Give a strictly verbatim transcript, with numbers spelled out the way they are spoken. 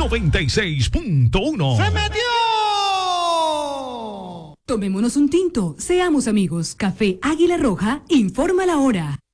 noventa y seis punto uno. ¡Se metió! Tomémonos un tinto, seamos amigos. Café Águila Roja informa la hora.